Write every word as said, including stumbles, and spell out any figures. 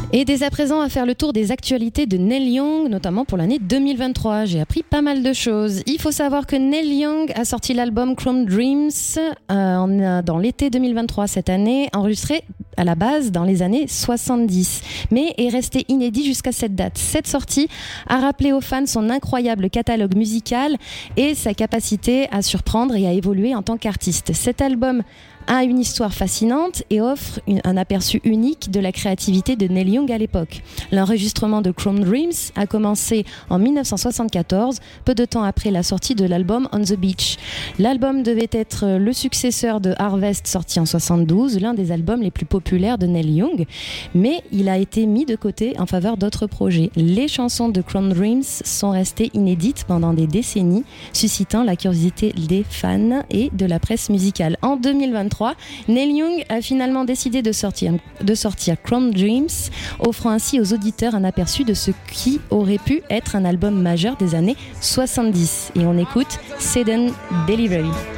Et dès à présent, à faire le tour des actualités de Neil Young, notamment pour l'année deux mille vingt-trois. J'ai appris pas mal de choses. Il faut savoir que Neil Young a sorti l'album Chrome Dreams euh, dans l'été deux mille vingt-trois cette année, enregistré à la base dans les années soixante-dix, mais est resté inédit jusqu'à cette date. Cette sortie a rappelé aux fans son incroyable catalogue musical et sa capacité à surprendre et à évoluer en tant qu'artiste. Cet album a une histoire fascinante et offre une, un aperçu unique de la créativité de Neil Young à l'époque. L'enregistrement de Chrome Dreams a commencé en dix-neuf cent soixante-quatorze, peu de temps après la sortie de l'album On the Beach. L'album devait être le successeur de Harvest, sorti en soixante-douze, l'un des albums les plus populaires de Neil Young, mais il a été mis de côté en faveur d'autres projets. Les chansons de Chrome Dreams sont restées inédites pendant des décennies, suscitant la curiosité des fans et de la presse musicale. En deux mille vingt-trois, Neil Young a finalement décidé de sortir, de sortir Chrome Dreams, offrant ainsi aux auditeurs un aperçu de ce qui aurait pu être un album majeur des années soixante-dix. Et on écoute Sudden Delivery.